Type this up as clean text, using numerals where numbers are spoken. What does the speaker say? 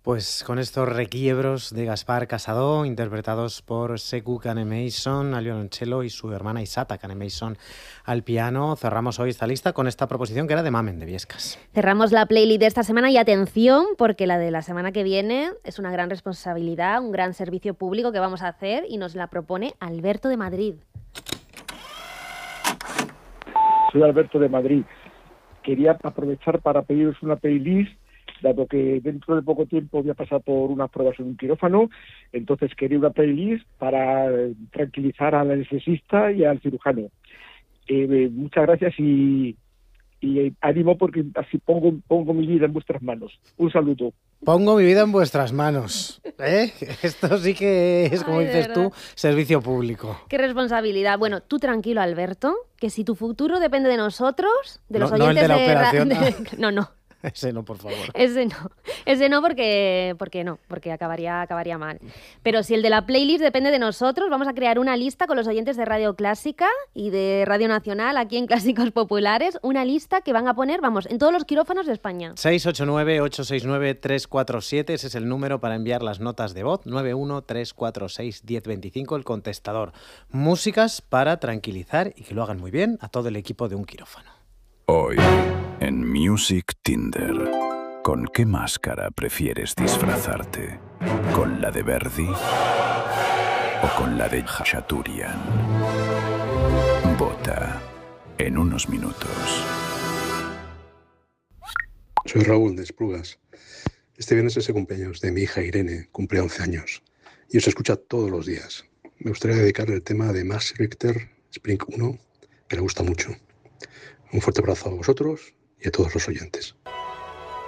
Pues con estos requiebros de Gaspar Casado, interpretados por Sekou Canemason al violonchelo y su hermana Isata Canemason al piano, cerramos hoy esta lista con esta proposición que era de Mamen, de Viescas. Cerramos la playlist de esta semana y atención, porque la de la semana que viene es una gran responsabilidad, un gran servicio público que vamos a hacer y nos la propone Alberto de Madrid. Soy Alberto de Madrid. Quería aprovechar para pediros una playlist, dado que dentro de poco tiempo voy a pasar por unas pruebas en un quirófano, entonces quería una playlist para tranquilizar al anestesista y al cirujano. Muchas gracias y ánimo, porque así pongo mi vida en vuestras manos. Un saludo. Pongo mi vida en vuestras manos. Esto sí que es, como dices tú, servicio público. Qué responsabilidad. Bueno, tú tranquilo, Alberto, que si tu futuro depende de nosotros, de los no oyentes el de la operación. No. Ese no, por favor. Ese no porque acabaría mal. Pero si el de la playlist depende de nosotros, vamos a crear una lista con los oyentes de Radio Clásica y de Radio Nacional, aquí en Clásicos Populares, una lista que van a poner, en todos los quirófanos de España. 689-869-347, ese es el número para enviar las notas de voz, 913461025, el contestador. Músicas para tranquilizar y que lo hagan muy bien a todo el equipo de un quirófano. Hoy, en Music Tinder, ¿con qué máscara prefieres disfrazarte? ¿Con la de Verdi o con la de Khachaturian? Vota en unos minutos. Soy Raúl de Esplugas. Este viernes es el cumpleaños de mi hija Irene, cumple 11 años, y os escucha todos los días. Me gustaría dedicarle el tema de Max Richter, Spring 1, que le gusta mucho. Un fuerte abrazo a vosotros y a todos los oyentes.